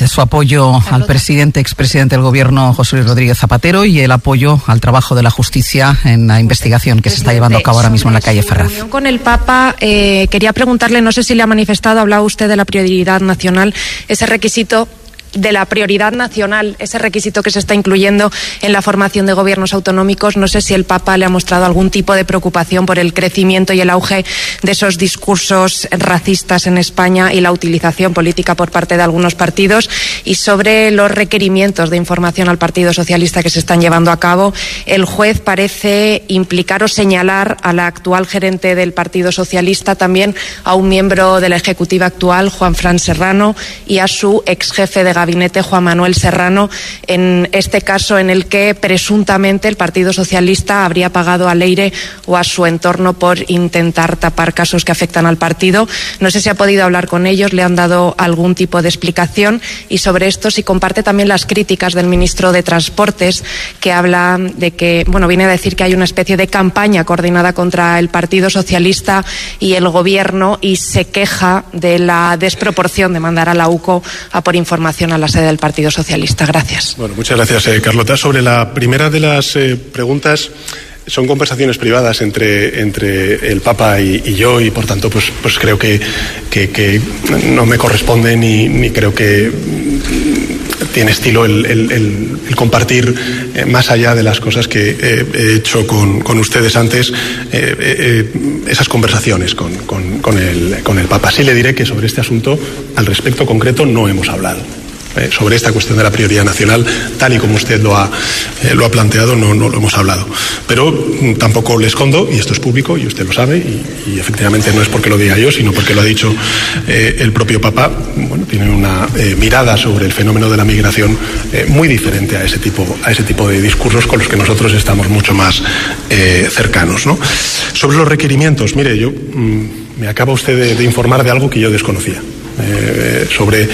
su apoyo al expresidente del Gobierno, José Luis Rodríguez Zapatero, y el apoyo al trabajo de la justicia en la investigación que se está llevando a cabo ahora mismo en la calle Ferraz. Con el Papa, quería preguntarle, no sé si le ha manifestado, hablaba usted de la prioridad nacional, ese requisito de la prioridad nacional, ese requisito que se está incluyendo en la formación de gobiernos autonómicos. No sé si el Papa le ha mostrado algún tipo de preocupación por el crecimiento y el auge de esos discursos racistas en España y la utilización política por parte de algunos partidos, y sobre los requerimientos de información al Partido Socialista que se están llevando a cabo. El juez parece implicar o señalar a la actual gerente del Partido Socialista, también a un miembro de la ejecutiva actual, Juanfran Serrano, y a su ex jefe de gabinete, Juan Manuel Serrano, en este caso en el que presuntamente el Partido Socialista habría pagado a Leire o a su entorno por intentar tapar casos que afectan al partido. No sé si ha podido hablar con ellos, le han dado algún tipo de explicación, y sobre esto si comparte también las críticas del ministro de Transportes, que habla de que, viene a decir que hay una especie de campaña coordinada contra el Partido Socialista y el Gobierno, y se queja de la desproporción de mandar a la UCO a por información a la sede del Partido Socialista. Gracias. Bueno, muchas gracias, Carlota. Sobre la primera de las preguntas, son conversaciones privadas entre el Papa y yo, y por tanto pues creo que no me corresponde ni creo que tiene estilo el compartir más allá de las cosas que he hecho con ustedes antes, esas conversaciones con el Papa. Sí le diré que sobre este asunto, al respecto concreto, no hemos hablado. Sobre esta cuestión de la prioridad nacional, tal y como usted lo ha planteado, no lo hemos hablado. Pero tampoco le escondo, y esto es público y usted lo sabe, y efectivamente no es porque lo diga yo, sino porque lo ha dicho el propio Papa. Tiene una mirada sobre el fenómeno de la migración muy diferente a ese tipo de discursos con los que nosotros estamos mucho más cercanos, ¿no? Sobre los requerimientos, mire, me acaba usted de informar de algo que yo desconocía. Sobre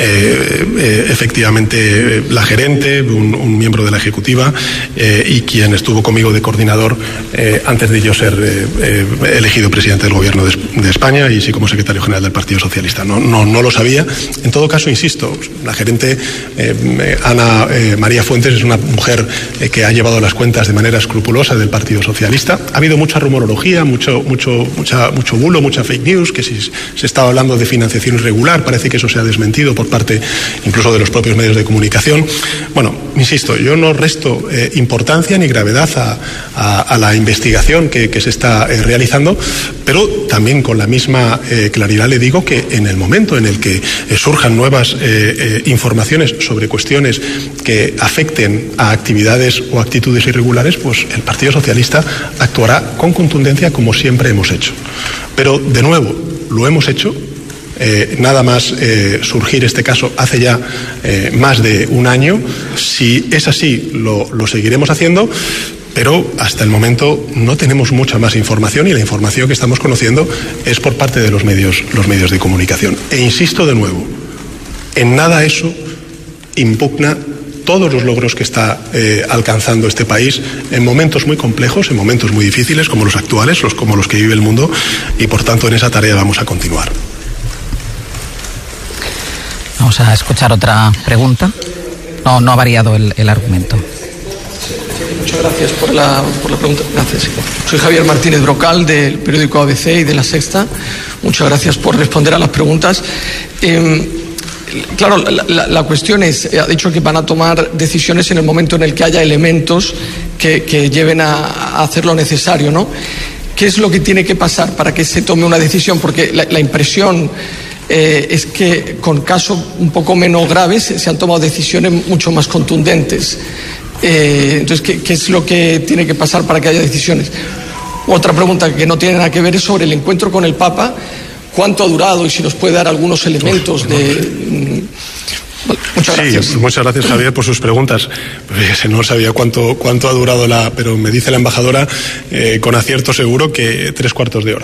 efectivamente la gerente, un miembro de la ejecutiva, y quien estuvo conmigo de coordinador antes de yo ser elegido presidente del Gobierno de España, y sí como secretario general del Partido Socialista. No lo sabía. En todo caso, insisto, la gerente Ana María Fuentes es una mujer que ha llevado las cuentas de manera escrupulosa del Partido Socialista. Ha habido mucha rumorología, mucho bulo, mucha fake news, que si se estaba hablando de financiación irregular, parece que eso se ha desmentido por parte incluso de los propios medios de comunicación. Insisto, yo no resto importancia ni gravedad a la investigación que se está realizando, pero también con la misma claridad le digo que en el momento en el que surjan nuevas informaciones sobre cuestiones que afecten a actividades o actitudes irregulares, pues el Partido Socialista actuará con contundencia como siempre hemos hecho. Pero, de nuevo, lo hemos hecho. Nada más surgir este caso hace ya más de un año. Si es así, lo seguiremos haciendo, pero hasta el momento no tenemos mucha más información, y la información que estamos conociendo es por parte de los medios de comunicación. E insisto de nuevo, en nada eso impugna todos los logros que está alcanzando este país en momentos muy complejos, en momentos muy difíciles como los actuales, como los que vive el mundo, y por tanto en esa tarea vamos a continuar. Vamos a escuchar otra pregunta. No ha variado el argumento. Muchas gracias por la pregunta. Gracias. Soy Javier Martínez Brocal, del periódico ABC y de La Sexta. Muchas gracias por responder a las preguntas. Claro, la cuestión es, ha dicho que van a tomar decisiones en el momento en el que haya elementos que lleven a hacer lo necesario, ¿no? ¿Qué es lo que tiene que pasar para que se tome una decisión? Porque la impresión es que con casos un poco menos graves se han tomado decisiones mucho más contundentes. Entonces, ¿qué es lo que tiene que pasar para que haya decisiones? Otra pregunta que no tiene nada que ver es sobre el encuentro con el Papa. ¿Cuánto ha durado? Y si nos puede dar algunos elementos de... Muchas gracias. Sí, muchas gracias, Javier, por sus preguntas. No sabía cuánto ha durado pero me dice la embajadora con acierto seguro que 3/4 de hora.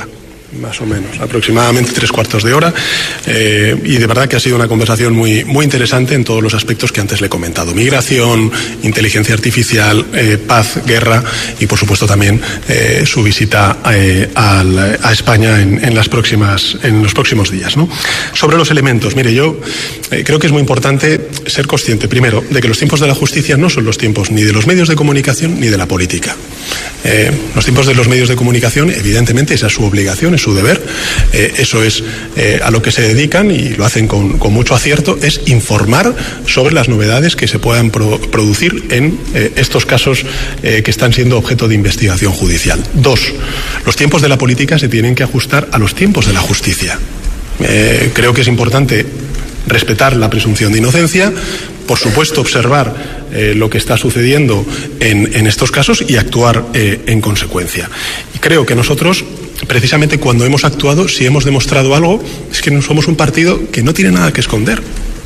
más o menos, aproximadamente 3/4 de hora, y de verdad que ha sido una conversación muy, muy interesante en todos los aspectos que antes le he comentado: migración, inteligencia artificial, paz, guerra y por supuesto también su visita a España en los próximos días, ¿no? Sobre los elementos, mire, yo creo que es muy importante ser consciente, primero, de que los tiempos de la justicia no son los tiempos ni de los medios de comunicación ni de la política. Los tiempos de los medios de comunicación, evidentemente, esa es su obligación, es su deber, eso es a lo que se dedican, y lo hacen con mucho acierto, es informar sobre las novedades que se puedan producir en estos casos que están siendo objeto de investigación judicial. 2, los tiempos de la política se tienen que ajustar a los tiempos de la justicia. Creo que es importante respetar la presunción de inocencia, por supuesto observar lo que está sucediendo en estos casos y actuar en consecuencia. Y creo que nosotros, precisamente cuando hemos actuado, si hemos demostrado algo, es que no somos un partido que no tiene nada que esconder.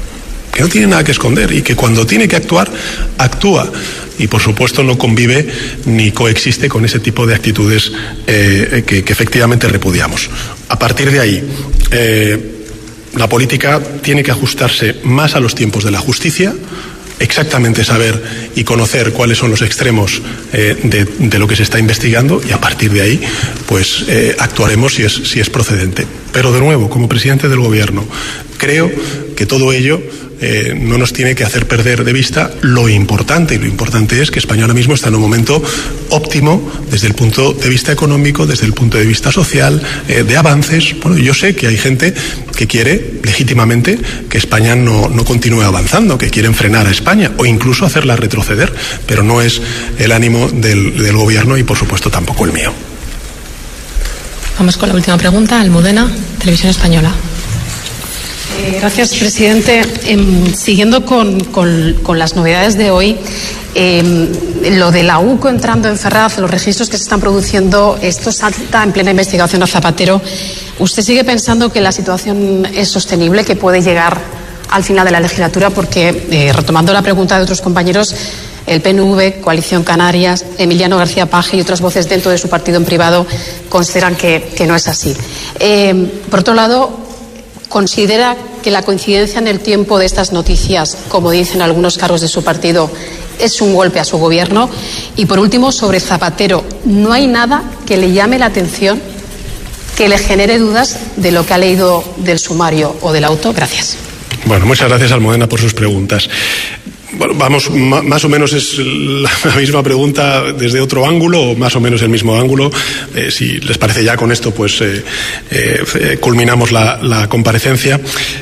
Y que cuando tiene que actuar, actúa. Y por supuesto no convive ni coexiste con ese tipo de actitudes que efectivamente repudiamos. A partir de ahí, la política tiene que ajustarse más a los tiempos de la justicia, exactamente saber y conocer cuáles son los extremos de lo que se está investigando, y a partir de ahí pues actuaremos si es procedente. Pero de nuevo, como presidente del Gobierno, creo que todo ello no nos tiene que hacer perder de vista lo importante, y lo importante es que España ahora mismo está en un momento óptimo desde el punto de vista económico, desde el punto de vista social, de avances. Bueno, yo sé que hay gente que quiere legítimamente que España no continúe avanzando, que quieren frenar a España o incluso hacerla retroceder, pero no es el ánimo del Gobierno y por supuesto tampoco el mío. Vamos con la última pregunta. Almudena, Televisión Española. Gracias, presidente. Siguiendo con las novedades de hoy, lo de la UCO entrando en Ferraz, los registros que se están produciendo, esto salta en plena investigación a Zapatero. ¿Usted sigue pensando que la situación es sostenible, que puede llegar al final de la legislatura? Porque, retomando la pregunta de otros compañeros, el PNV, Coalición Canarias, Emiliano García Paje y otras voces dentro de su partido en privado consideran que no es así. Por otro lado, ¿considera que la coincidencia en el tiempo de estas noticias, como dicen algunos cargos de su partido, es un golpe a su gobierno? Y por último, sobre Zapatero, ¿no hay nada que le llame la atención, que le genere dudas de lo que ha leído del sumario o del auto? Gracias. Bueno, muchas gracias, Almudena, por sus preguntas. Bueno, vamos, más o menos es la misma pregunta desde otro ángulo, o más o menos el mismo ángulo. Si les parece, ya con esto pues culminamos la comparecencia.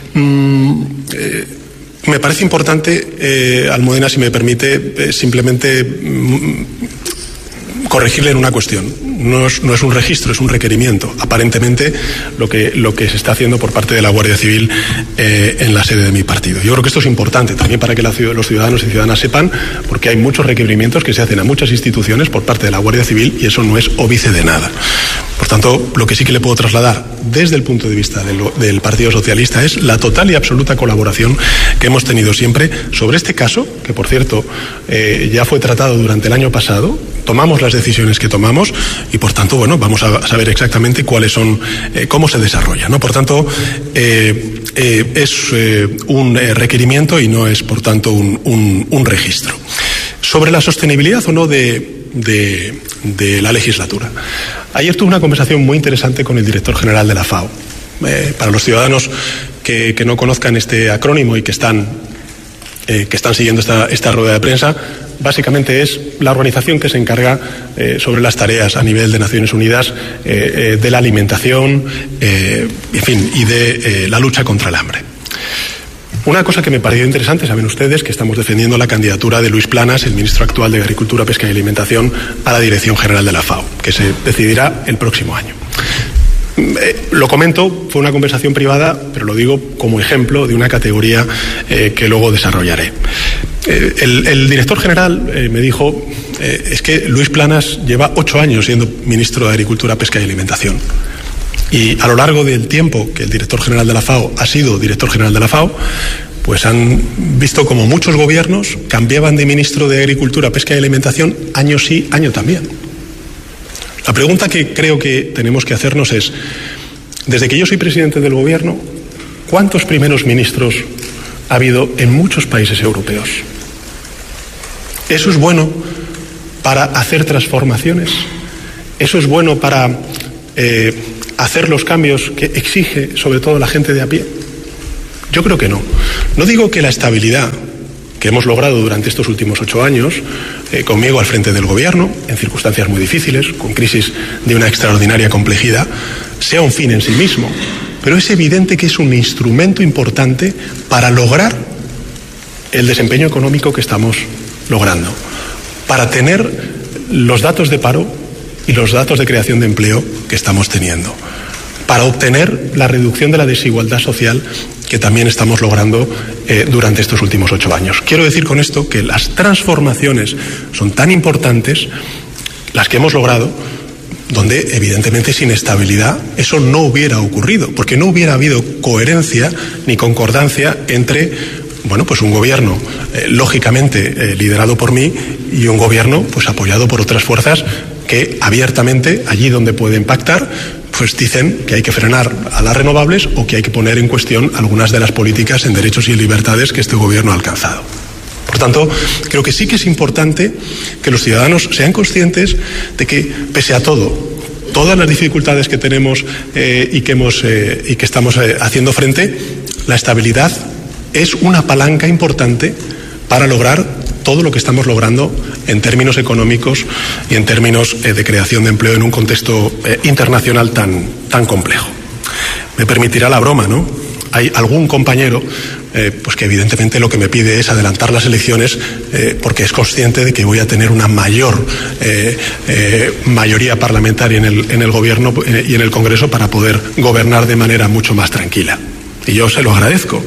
Me parece importante, Almudena, si me permite, simplemente corregirle en una cuestión. No es un registro, es un requerimiento. Aparentemente lo que se está haciendo por parte de la Guardia Civil en la sede de mi partido. Yo creo que esto es importante también para que los ciudadanos y ciudadanas sepan, porque hay muchos requerimientos que se hacen a muchas instituciones por parte de la Guardia Civil y eso no es óbice de nada. Por tanto, lo que sí que le puedo trasladar desde el punto de vista del Partido Socialista es la total y absoluta colaboración que hemos tenido siempre sobre este caso, que por cierto ya fue tratado durante el año pasado. Tomamos las decisiones que tomamos y por tanto, bueno, vamos a saber exactamente cuáles son, cómo se desarrolla, ¿no? Por tanto, es un requerimiento y no es, por tanto, un registro. Sobre la sostenibilidad o no de la legislatura. Ayer tuve una conversación muy interesante con el director general de la FAO. Para los ciudadanos que no conozcan este acrónimo y que están siguiendo esta rueda de prensa, básicamente es la organización que se encarga sobre las tareas a nivel de Naciones Unidas de la alimentación, en fin, y de la lucha contra el hambre. Una cosa que me pareció interesante, saben ustedes que estamos defendiendo la candidatura de Luis Planas, el ministro actual de Agricultura, Pesca y Alimentación, a la Dirección General de la FAO, que se decidirá el próximo año. Lo comento, fue una conversación privada, pero lo digo como ejemplo de una categoría que luego desarrollaré. El director general me dijo, es que Luis Planas lleva 8 años siendo ministro de Agricultura, Pesca y Alimentación. Y a lo largo del tiempo que el director general de la FAO ha sido director general de la FAO, pues han visto como muchos gobiernos cambiaban de ministro de Agricultura, Pesca y Alimentación año sí, año también. La pregunta que creo que tenemos que hacernos es, Desde que yo soy presidente del Gobierno, ¿cuántos primeros ministros ha habido en muchos países europeos? ¿Eso es bueno para hacer transformaciones? ¿Eso es bueno para hacer los cambios que exige sobre todo la gente de a pie? Yo creo que no. No digo que la estabilidad que hemos logrado durante estos últimos 8 años, conmigo al frente del Gobierno, en circunstancias muy difíciles, con crisis de una extraordinaria complejidad, sea un fin en sí mismo. Pero es evidente que es un instrumento importante para lograr el desempeño económico que estamos logrando, para tener los datos de paro y los datos de creación de empleo que estamos teniendo, para obtener la reducción de la desigualdad social que también estamos logrando durante estos últimos 8 años. Quiero decir con esto que las transformaciones son tan importantes, las que hemos logrado, donde evidentemente sin estabilidad eso no hubiera ocurrido, porque no hubiera habido coherencia ni concordancia entre, bueno, pues un gobierno lógicamente liderado por mí y un gobierno pues apoyado por otras fuerzas que abiertamente, allí donde pueden pactar, pues dicen que hay que frenar a las renovables o que hay que poner en cuestión algunas de las políticas en derechos y libertades que este gobierno ha alcanzado. Por tanto, creo que sí que es importante que los ciudadanos sean conscientes de que, pese a todo, todas las dificultades que tenemos y que estamos haciendo frente, la estabilidad es una palanca importante para lograr todo lo que estamos logrando en términos económicos y en términos de creación de empleo en un contexto internacional tan complejo. Me permitirá la broma, ¿no? Hay algún compañero pues que evidentemente lo que me pide es adelantar las elecciones porque es consciente de que voy a tener una mayor mayoría parlamentaria en el Gobierno y en el Congreso para poder gobernar de manera mucho más tranquila. Y yo se lo agradezco.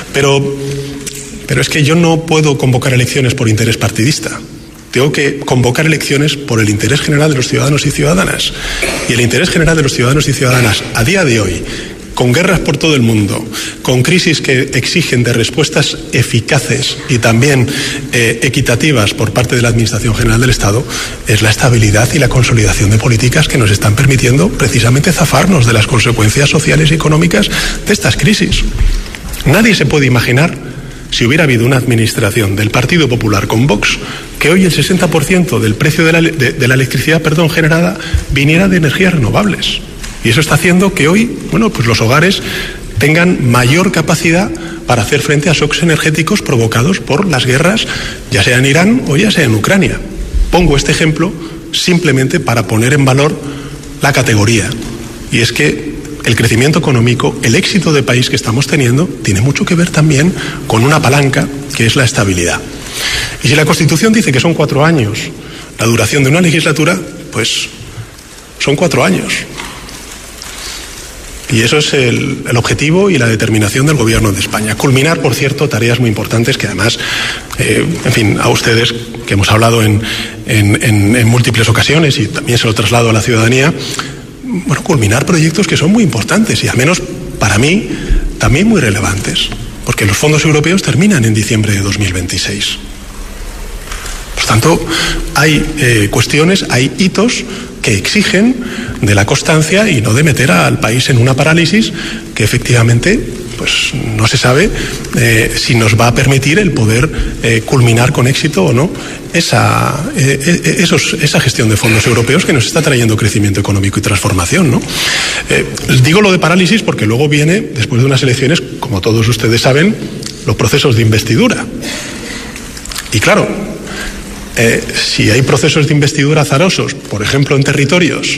Pero es que yo no puedo convocar elecciones por interés partidista. Tengo que convocar elecciones por el interés general de los ciudadanos y ciudadanas. Y el interés general de los ciudadanos y ciudadanas a día de hoy, con guerras por todo el mundo, con crisis que exigen de respuestas eficaces y también equitativas por parte de la Administración General del Estado, es la estabilidad y la consolidación de políticas que nos están permitiendo precisamente zafarnos de las consecuencias sociales y económicas de estas crisis. Nadie se puede imaginar, si hubiera habido una administración del Partido Popular con Vox, que hoy el 60% del precio de la electricidad generada viniera de energías renovables. Y eso está haciendo que hoy, bueno, pues los hogares tengan mayor capacidad para hacer frente a shocks energéticos provocados por las guerras, ya sea en Irán o ya sea en Ucrania. Pongo este ejemplo simplemente para poner en valor la categoría. Y es que el crecimiento económico, el éxito de país que estamos teniendo, tiene mucho que ver también con una palanca que es la estabilidad. Y si la Constitución dice que son 4 años la duración de una legislatura, pues son 4 años. Y eso es el objetivo y la determinación del Gobierno de España. Culminar, por cierto, tareas muy importantes que además, en fin, a ustedes, que hemos hablado en múltiples ocasiones y también se lo traslado a la ciudadanía, bueno, culminar proyectos que son muy importantes y al menos para mí también muy relevantes, porque los fondos europeos terminan en diciembre de 2026. Por tanto, hay cuestiones, hay hitos que exigen de la constancia y no de meter al país en una parálisis que efectivamente pues no se sabe si nos va a permitir el poder culminar con éxito o no esa gestión de fondos europeos que nos está trayendo crecimiento económico y transformación, ¿no? Digo lo de parálisis porque luego viene, después de unas elecciones, como todos ustedes saben, los procesos de investidura. Y claro, si hay procesos de investidura azarosos, por ejemplo en territorios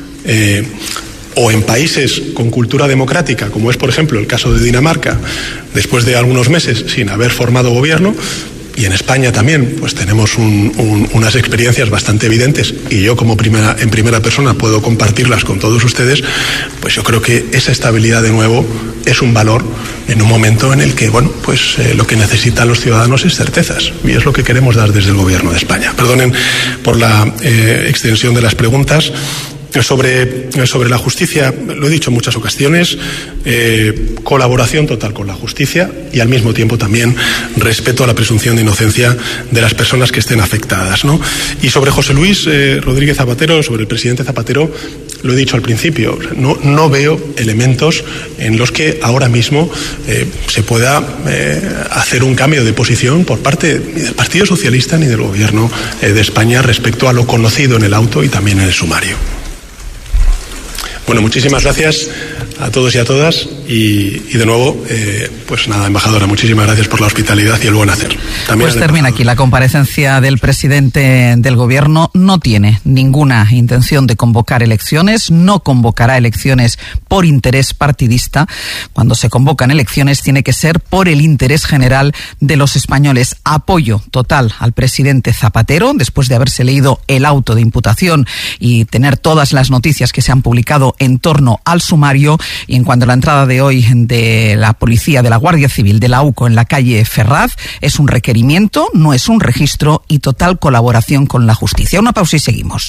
o en países con cultura democrática, como es por ejemplo el caso de Dinamarca, después de algunos meses sin haber formado gobierno, y en España también pues tenemos unas experiencias bastante evidentes y yo como en primera persona puedo compartirlas con todos ustedes, pues yo creo que esa estabilidad de nuevo es un valor en un momento en el que bueno pues lo que necesitan los ciudadanos es certezas y es lo que queremos dar desde el Gobierno de España. Perdonen por la extensión de las preguntas. Sobre la justicia, lo he dicho en muchas ocasiones, colaboración total con la justicia y al mismo tiempo también respeto a la presunción de inocencia de las personas que estén afectadas, ¿no? Y sobre José Luis Rodríguez Zapatero, sobre el presidente Zapatero, lo he dicho al principio, no veo elementos en los que ahora mismo se pueda hacer un cambio de posición por parte ni del Partido Socialista ni del Gobierno de España respecto a lo conocido en el auto y también en el sumario. Bueno, muchísimas gracias a todos y a todas y de nuevo, pues nada, embajadora, muchísimas gracias por la hospitalidad y el buen hacer. También pues termina aquí la comparecencia del presidente del Gobierno. No tiene ninguna intención de convocar elecciones, no convocará elecciones por interés partidista. Cuando se convocan elecciones tiene que ser por el interés general de los españoles. Apoyo total al presidente Zapatero, después de haberse leído el auto de imputación y tener todas las noticias que se han publicado en torno al sumario. Y en cuanto a la entrada de hoy de la policía, de la Guardia Civil, de la UCO en la calle Ferraz, es un requerimiento, no es un registro, y total colaboración con la justicia. Una pausa y seguimos.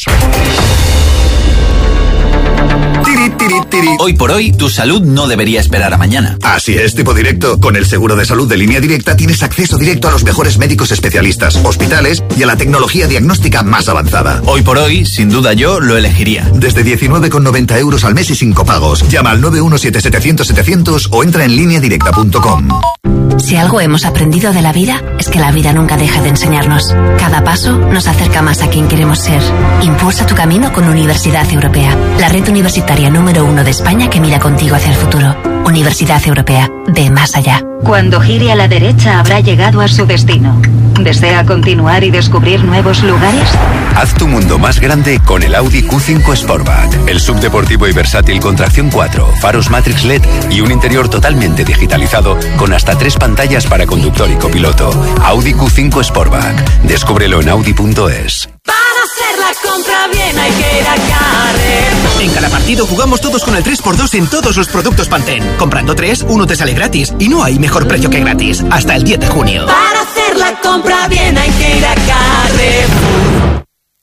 Hoy por hoy, tu salud no debería esperar a mañana. Así es, tipo directo. Con el seguro de salud de Línea Directa tienes acceso directo a los mejores médicos especialistas, hospitales y a la tecnología diagnóstica más avanzada. Hoy por hoy, sin duda yo lo elegiría. Desde 19,90 euros al mes y sin copagos. Llama al 917-700-700 o entra en lineadirecta.com. Si algo hemos aprendido de la vida, es que la vida nunca deja de enseñarnos. Cada paso nos acerca más a quien queremos ser. Impulsa tu camino con Universidad Europea, la red universitaria número 1 de España que mira contigo hacia el futuro. Universidad Europea, ve más allá. Cuando gire a la derecha habrá llegado a su destino. ¿Desea continuar y descubrir nuevos lugares? Haz tu mundo más grande con el Audi Q5 Sportback. El subdeportivo y versátil con tracción 4, faros Matrix LED y un interior totalmente digitalizado con hasta 3 pantallas para conductor y copiloto. Audi Q5 Sportback. Descúbrelo en audi.es. Para hacer la compra bien hay que ir a Carrefour. En cada partido jugamos todos con el 3x2 en todos los productos Pantene. Comprando 3, uno te sale gratis. Y no hay mejor precio que gratis. Hasta el 10 de junio. Para hacer la compra bien hay que ir a Carrefour.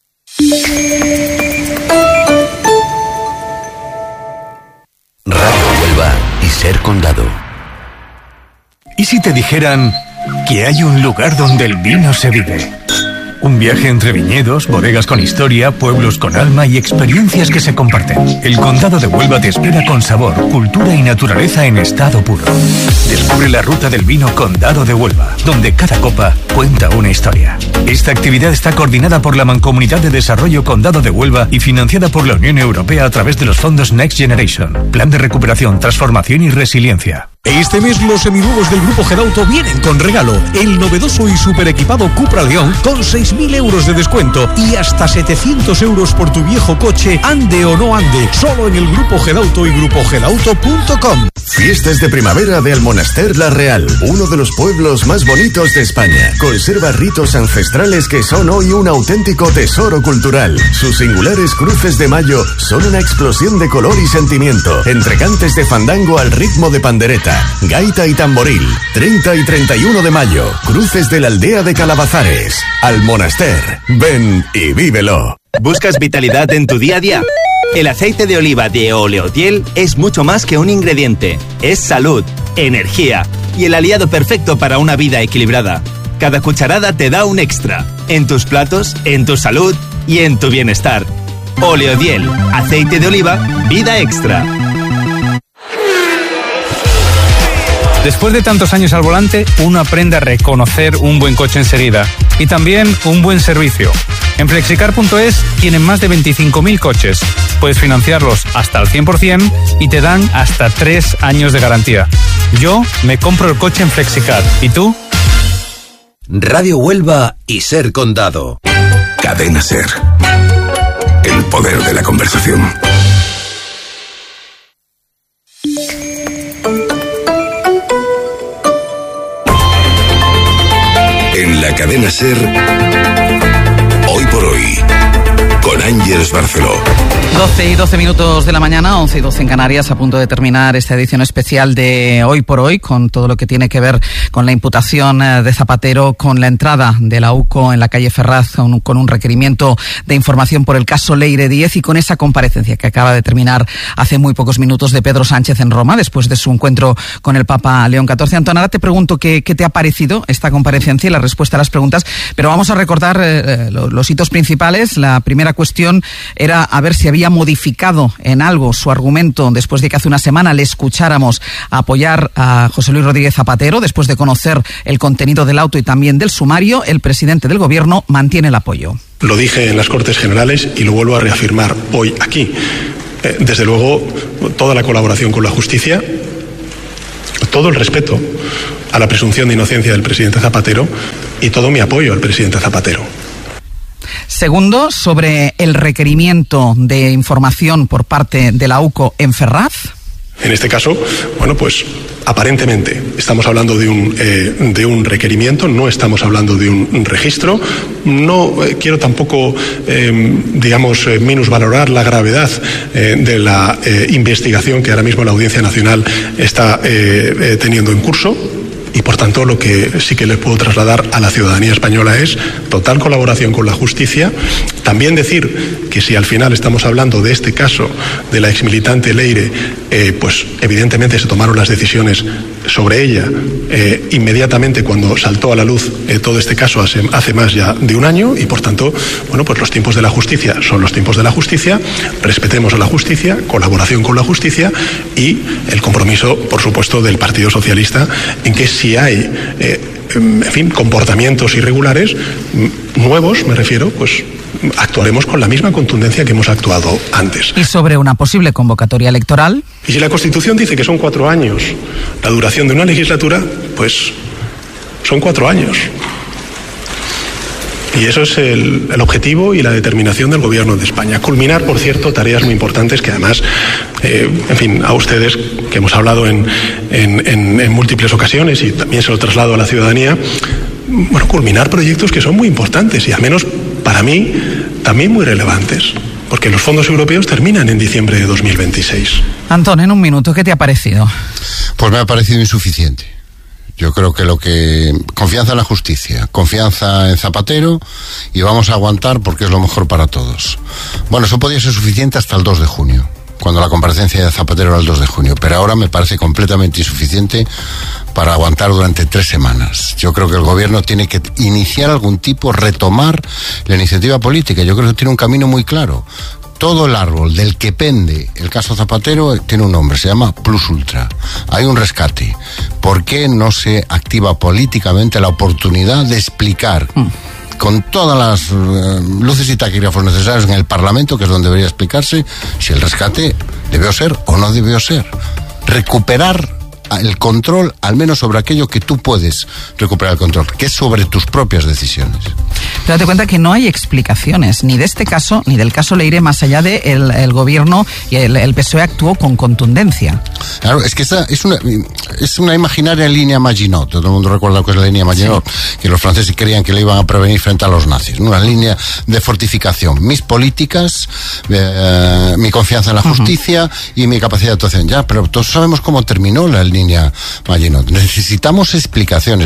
Radio Huelva y Ser Condado. ¿Y si te dijeran que hay un lugar donde el vino se vive? Un viaje entre viñedos, bodegas con historia, pueblos con alma y experiencias que se comparten. El Condado de Huelva te espera con sabor, cultura y naturaleza en estado puro. Descubre la ruta del vino Condado de Huelva, donde cada copa cuenta una historia. Esta actividad está coordinada por la Mancomunidad de Desarrollo Condado de Huelva y financiada por la Unión Europea a través de los fondos Next Generation, Plan de Recuperación, Transformación y Resiliencia. Este mes los seminuevos del Grupo Gedauto vienen con regalo. El novedoso y super equipado Cupra León con 6.000 euros de descuento y hasta 700 euros por tu viejo coche, ande o no ande. Solo en el Grupo Gedauto y grupogedauto.com. Fiestas de primavera de Almonaster La Real, uno de los pueblos más bonitos de España. Conserva ritos ancestrales que son hoy un auténtico tesoro cultural. Sus singulares cruces de mayo son una explosión de color y sentimiento, entre cantes de fandango al ritmo de pandereta, gaita y tamboril. 30 y 31 de mayo, cruces de la aldea de Calabazares. Almonaster, ven y vívelo. ¿Buscas vitalidad en tu día a día? El aceite de oliva de Oleodiel es mucho más que un ingrediente. Es salud, energía y el aliado perfecto para una vida equilibrada. Cada cucharada te da un extra. En tus platos, en tu salud y en tu bienestar. Oleodiel, aceite de oliva, vida extra. Después de tantos años al volante, uno aprende a reconocer un buen coche enseguida y también un buen servicio. En Flexicar.es tienen más de 25.000 coches. Puedes financiarlos hasta el 100% y te dan hasta 3 años de garantía. Yo me compro el coche en Flexicar. ¿Y tú? Radio Huelva y Ser Condado. Cadena Ser. El poder de la conversación. En la Cadena Ser, hoy por hoy, con Ángeles Barceló. 12 y 12 minutos de la mañana, 11 y 12 en Canarias, a punto de terminar esta edición especial de Hoy por Hoy, con todo lo que tiene que ver con la imputación de Zapatero, con la entrada de la UCO en la calle Ferraz, con un requerimiento de información por el caso Leire Díez y con esa comparecencia que acaba de terminar hace muy pocos minutos de Pedro Sánchez en Roma, después de su encuentro con el Papa León XIV. Antón, ahora te pregunto qué te ha parecido esta comparecencia y la respuesta a las preguntas, pero vamos a recordar los hitos principales. La primera cuestión cuestión era a ver si había modificado en algo su argumento después de que hace una semana le escucháramos apoyar a José Luis Rodríguez Zapatero. Después de conocer el contenido del auto y también del sumario, el presidente del Gobierno mantiene el apoyo. Lo dije en las Cortes Generales y lo vuelvo a reafirmar hoy aquí. Desde luego, toda la colaboración con la justicia, todo el respeto a la presunción de inocencia del presidente Zapatero y todo mi apoyo al presidente Zapatero. Segundo, sobre el requerimiento de información por parte de la UCO en Ferraz. En este caso, bueno, pues aparentemente estamos hablando de un requerimiento, no estamos hablando de un registro. No quiero tampoco, minusvalorar la gravedad de la investigación que ahora mismo la Audiencia Nacional está teniendo en curso. Y por tanto lo que sí que les puedo trasladar a la ciudadanía española es total colaboración con la justicia. También decir que si al final estamos hablando de este caso de la exmilitante Leire, pues evidentemente se tomaron las decisiones sobre ella inmediatamente cuando saltó a la luz todo este caso hace más ya de un año, y por tanto, bueno, pues los tiempos de la justicia son los tiempos de la justicia. Respetemos a la justicia, colaboración con la justicia y el compromiso, por supuesto, del Partido Socialista en que si hay, comportamientos irregulares, nuevos me refiero, pues actuaremos con la misma contundencia que hemos actuado antes. Y sobre una posible convocatoria electoral. Y si la Constitución dice que son 4 años la duración de una legislatura, pues son 4 años. Y eso es el objetivo y la determinación del Gobierno de España. Culminar, por cierto, tareas muy importantes que además, a ustedes, que hemos hablado en múltiples ocasiones y también se lo traslado a la ciudadanía, bueno, culminar proyectos que son muy importantes y al menos para mí también muy relevantes, porque los fondos europeos terminan en diciembre de 2026. Antón, en un minuto, ¿qué te ha parecido? Pues me ha parecido insuficiente. Yo creo que confianza en la justicia, confianza en Zapatero y vamos a aguantar porque es lo mejor para todos. Bueno, eso podía ser suficiente hasta el 2 de junio, cuando la comparecencia de Zapatero era el 2 de junio, pero ahora me parece completamente insuficiente para aguantar durante 3 semanas. Yo creo que el Gobierno tiene que iniciar algún tipo, retomar la iniciativa política. Yo creo que tiene un camino muy claro. Todo el árbol del que pende el caso Zapatero tiene un nombre, se llama Plus Ultra. Hay un rescate. ¿Por qué no se activa políticamente la oportunidad de explicar con todas las luces y taquígrafos necesarios en el Parlamento, que es donde debería explicarse, si el rescate debió ser o no debió ser? Recuperar el control, al menos sobre aquello que tú puedes recuperar el control, que es sobre tus propias decisiones. Pero date cuenta que no hay explicaciones, ni de este caso, ni del caso Leire, más allá de el Gobierno y el PSOE actuó con contundencia. Claro, es que esta es una imaginaria línea Maginot. Todo el mundo recuerda que es la línea Maginot, sí, que los franceses creían que le iban a prevenir frente a los nazis. Una línea de fortificación. Mis políticas, mi confianza en la justicia y mi capacidad de actuación. Ya, pero todos sabemos cómo terminó la línea Maginot. Necesitamos explicaciones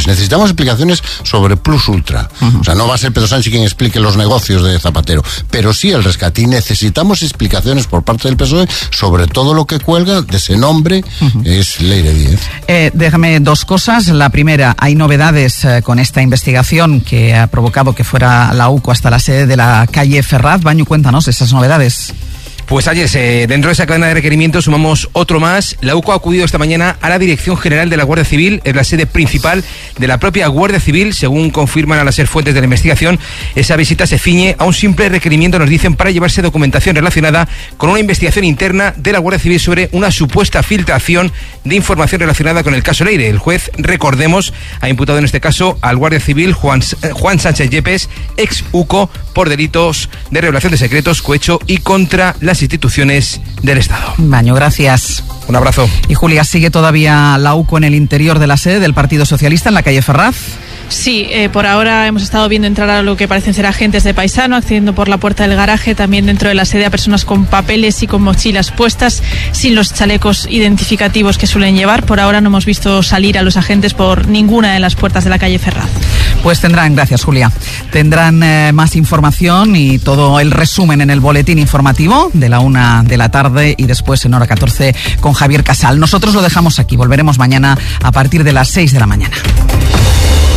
sobre Plus Ultra. O sea, no va a ser Pedro Sánchez quien explique los negocios de Zapatero, pero sí el rescate. Y necesitamos explicaciones por parte del PSOE sobre todo lo que cuelga de ese nombre, que es Leire Díez. Déjame 2 cosas. La primera, hay novedades con esta investigación que ha provocado que fuera la UCO hasta la sede de la calle Ferraz. Baño, cuéntanos esas novedades. Pues ayer, dentro de esa cadena de requerimientos sumamos otro más. La UCO ha acudido esta mañana a la Dirección General de la Guardia Civil, es la sede principal de la propia Guardia Civil. Según confirman a las fuentes de la investigación, esa visita se ciñe a un simple requerimiento, nos dicen, para llevarse documentación relacionada con una investigación interna de la Guardia Civil sobre una supuesta filtración de información relacionada con el caso Leire. El juez, recordemos, ha imputado en este caso al Guardia Civil Juan Sánchez Yepes, ex UCO, por delitos de revelación de secretos, cohecho y contra las instituciones del Estado. Baño, gracias. Un abrazo. Y Julia, ¿sigue todavía la UCO en el interior de la sede del Partido Socialista en la calle Ferraz? Sí, por ahora hemos estado viendo entrar a lo que parecen ser agentes de Paisano, accediendo por la puerta del garaje, también dentro de la sede a personas con papeles y con mochilas puestas, sin los chalecos identificativos que suelen llevar. Por ahora no hemos visto salir a los agentes por ninguna de las puertas de la calle Ferraz. Pues gracias Julia, tendrán más información y todo el resumen en el boletín informativo de la 1 de la tarde y después en hora 14 con Javier Casal. Nosotros lo dejamos aquí, volveremos mañana a partir de las 6 de la mañana.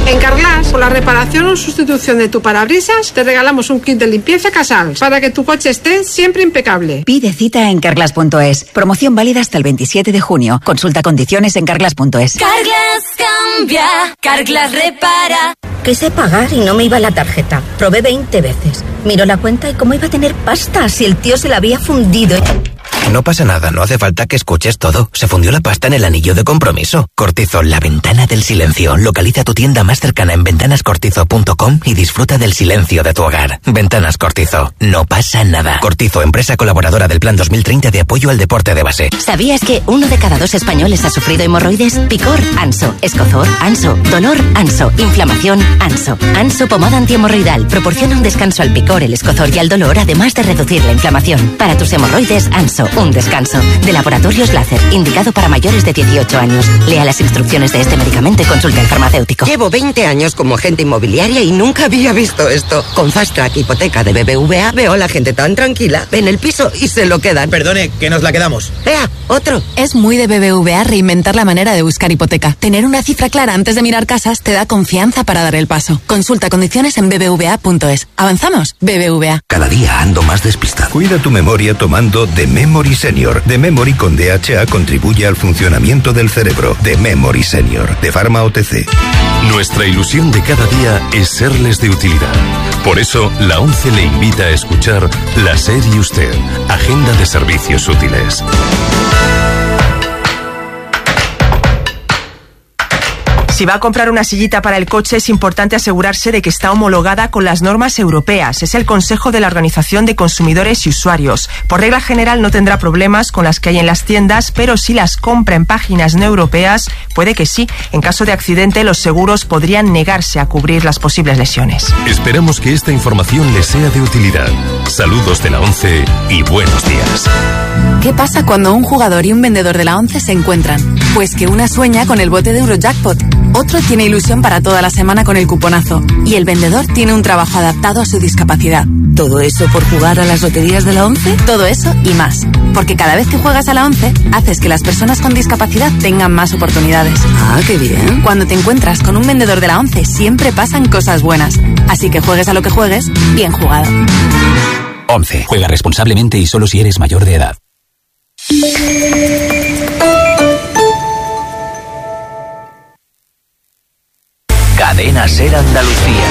En Carglass, por la reparación o sustitución de tu parabrisas, te regalamos un kit de limpieza Casals para que tu coche esté siempre impecable. Pide cita en Carglass.es. Promoción válida hasta el 27 de junio. Consulta condiciones en Carglass.es. Carglass cambia, Carglass repara. Quise pagar y no me iba la tarjeta. Probé 20 veces. Miro la cuenta y cómo iba a tener pasta si el tío se la había fundido. No pasa nada, no hace falta que escuches todo. Se fundió la pasta en el anillo de compromiso. Cortizo, la ventana del silencio. Localiza tu tienda más cercana en ventanascortizo.com y disfruta del silencio de tu hogar. Ventanas Cortizo. No pasa nada. Cortizo, empresa colaboradora del Plan 2030 de apoyo al deporte de base. ¿Sabías que 1 de cada 2 españoles ha sufrido hemorroides? Picor, Anso. Escozor, Anso. Dolor, Anso. Inflamación, Anso. Anso, pomada antihemorroidal. Proporciona un descanso al picor, el escozor y al dolor, además de reducir la inflamación. Para tus hemorroides, Anso. Un descanso. De Laboratorios Láser, indicado para mayores de 18 años. Lea las instrucciones de este medicamento y consulte al farmacéutico. Llevo 20 años como agente inmobiliaria y nunca había visto esto. Con Fast Track Hipoteca de BBVA veo a la gente tan tranquila, ven el piso y se lo quedan. Perdone, que nos la quedamos. Vea, otro. Es muy de BBVA reinventar la manera de buscar hipoteca. Tener una cifra clara antes de mirar casas te da confianza para dar el paso. Consulta condiciones en bbva.es. ¿Avanzamos? BBVA. Cada día ando más despistado. Cuida tu memoria tomando The Memory Senior. The Memory con DHA contribuye al funcionamiento del cerebro. The Memory Senior, de Pharma OTC. Nuestra ilusión de cada día es serles de utilidad. Por eso, la ONCE le invita a escuchar La SER y Usted, Agenda de Servicios Útiles. Si va a comprar una sillita para el coche, es importante asegurarse de que está homologada con las normas europeas. Es el consejo de la Organización de Consumidores y Usuarios. Por regla general no tendrá problemas con las que hay en las tiendas, pero si las compra en páginas no europeas, puede que sí. En caso de accidente, los seguros podrían negarse a cubrir las posibles lesiones. Esperamos que esta información les sea de utilidad. Saludos de la ONCE y buenos días. ¿Qué pasa cuando un jugador y un vendedor de la ONCE se encuentran? Pues que una sueña con el bote de Eurojackpot, otro tiene ilusión para toda la semana con el cuponazo y el vendedor tiene un trabajo adaptado a su discapacidad. ¿Todo eso por jugar a las loterías de la ONCE? Todo eso y más. Porque cada vez que juegas a la ONCE, haces que las personas con discapacidad tengan más oportunidades. Ah, qué bien. Cuando te encuentras con un vendedor de la ONCE, siempre pasan cosas buenas. Así que juegues a lo que juegues, bien jugado. ONCE. Juega responsablemente y solo si eres mayor de edad. Cadena SER Andalucía.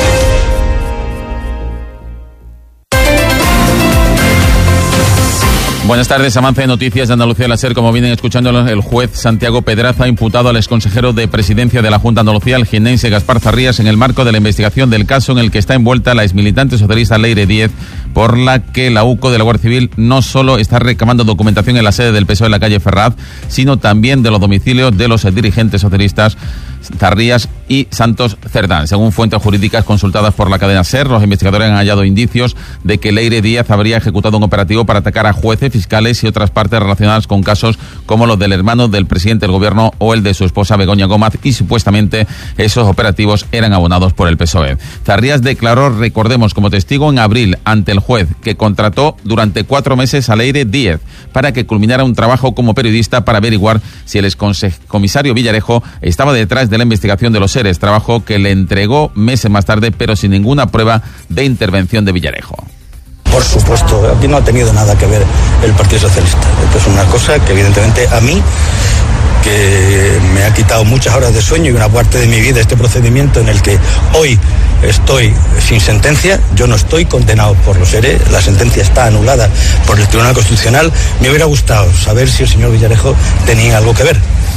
Buenas tardes, avance de noticias de Andalucía la SER. Como vienen escuchando, el juez Santiago Pedraza ha imputado al exconsejero de Presidencia de la Junta de Andalucía, el jiennense Gaspar Zarrías, en el marco de la investigación del caso en el que está envuelta la exmilitante socialista Leire Díez, por la que la UCO de la Guardia Civil no solo está reclamando documentación en la sede del PSOE en la calle Ferraz, sino también de los domicilios de los dirigentes socialistas Zarrías y Santos Cerdán. Según fuentes jurídicas consultadas por la cadena SER, los investigadores han hallado indicios de que Leire Díaz habría ejecutado un operativo para atacar a jueces, fiscales y otras partes relacionadas con casos como los del hermano del presidente del gobierno o el de su esposa Begoña Gómez, y supuestamente esos operativos eran abonados por el PSOE. Zarrías declaró, recordemos, como testigo en abril ante el juez, que contrató durante 4 meses a Leire Díez para que culminara un trabajo como periodista para averiguar si el excomisario Villarejo estaba detrás de la investigación de los seres, trabajo que le entregó meses más tarde, pero sin ninguna prueba de intervención de Villarejo. Por supuesto, aquí no ha tenido nada que ver el Partido Socialista. Esto es una cosa que evidentemente a mí, que me ha quitado muchas horas de sueño y una parte de mi vida, este procedimiento en el que hoy estoy sin sentencia, yo no estoy condenado por los ERE, la sentencia está anulada por el Tribunal Constitucional. Me hubiera gustado saber si el señor Villarejo tenía algo que ver.